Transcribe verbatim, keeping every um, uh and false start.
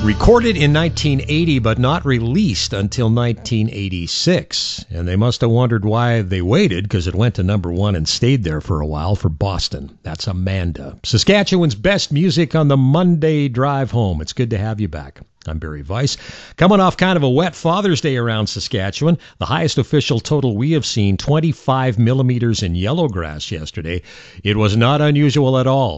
Recorded in nineteen eighty, but not released until nineteen eighty-six. And they must have wondered why they waited, because it went to number one and stayed there for a while for Boston. That's Amanda. Saskatchewan's best music on the Monday drive home. It's good to have you back. I'm Barry Weiss. Coming off kind of a wet Father's Day around Saskatchewan, the highest official total we have seen, twenty-five millimeters in yellowgrass yesterday. It was not unusual at all.